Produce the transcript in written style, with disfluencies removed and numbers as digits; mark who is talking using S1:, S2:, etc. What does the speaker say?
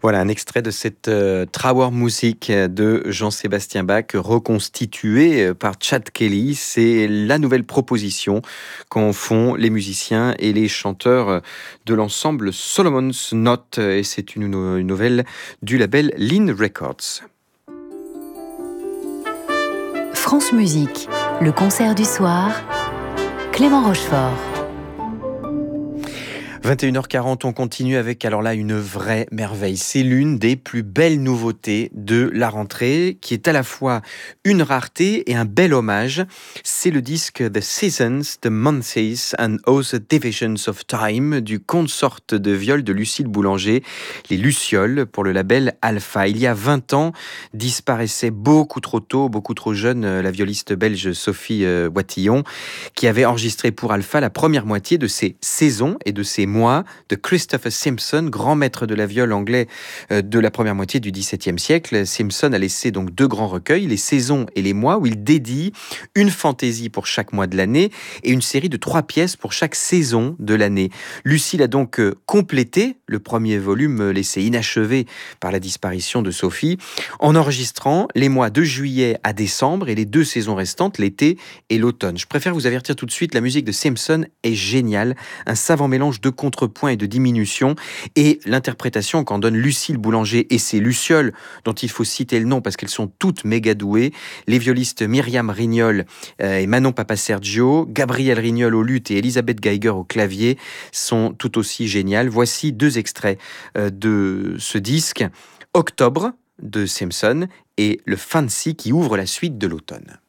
S1: Voilà un extrait de cette Trauermusik de Jean-Sébastien Bach reconstitué par Chad Kelly. C'est la nouvelle proposition qu'en font les musiciens et les chanteurs de l'ensemble Solomon's Note et c'est une nouvelle du label Lynn Records.
S2: France Musique, le concert du soir, Clément Rochefort.
S1: 21h40, on continue avec alors là une vraie merveille. C'est l'une des plus belles nouveautés de la rentrée, qui est à la fois une rareté et un bel hommage. C'est le disque The Seasons, The Months and Other Divisions of Time du consort de viol de Lucille Boulanger, les Lucioles, pour le label Alpha. Il y a 20 ans, disparaissait beaucoup trop tôt, beaucoup trop jeune, la violiste belge Sophie Boitillon, qui avait enregistré pour Alpha la première moitié de ses saisons et de ses mois de Christopher Simpson, grand maître de la viole anglais de la première moitié du XVIIe siècle. Simpson a laissé donc 2 grands recueils, les saisons et les mois, où il dédie une fantaisie pour chaque mois de l'année et une série de 3 pièces pour chaque saison de l'année. Lucille a donc complété le premier volume laissé inachevé par la disparition de Sophie en enregistrant les mois de juillet à décembre et les 2 saisons restantes, l'été et l'automne. Je préfère vous avertir tout de suite, la musique de Simpson est géniale, un savant mélange de contrepoint et de diminution, et l'interprétation qu'en donne Lucille Boulanger et ses Lucioles, dont il faut citer le nom parce qu'elles sont toutes méga douées, les violistes Myriam Rignol et Manon Papasergio, Gabrielle Rignol au luth et Elisabeth Geiger au clavier, sont tout aussi géniales. Voici 2 extraits de ce disque, Octobre de Simpson et le Fancy qui ouvre la suite de l'automne.